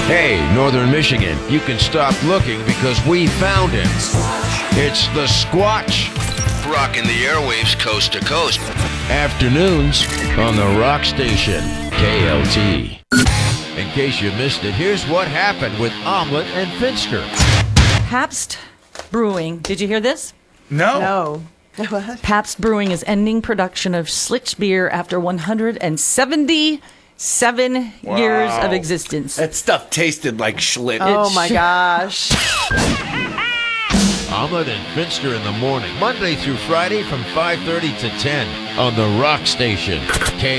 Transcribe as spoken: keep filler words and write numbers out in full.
Hey, Northern Michigan, you can stop looking because we found him. It's the Squatch. Rocking the airwaves coast to coast. Afternoons on the Rock Station, K L T. In case you missed it, here's what happened with Omelet and Finster. Pabst Brewing. Did you hear this? No. No. What? Pabst Brewing is ending production of Schlitz beer after one hundred seventy-seven Wow. years of existence. That stuff tasted like Schlitz. Oh my gosh. Omelet and Finster in the morning, Monday through Friday from five thirty to ten on the Rock Station, K